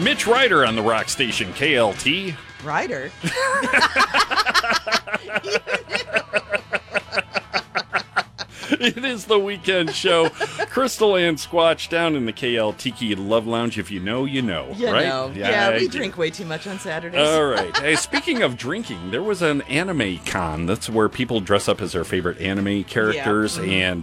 Mitch Ryder on the rock station KLT. Ryder? It is the weekend show. Crystal and Squatch down in the KL Tiki Love Lounge. If you know, you know, right? Know. Yeah, we drink way too much on Saturdays. All right. Hey, speaking of drinking, there was an anime con. That's where people dress up as their favorite anime characters, and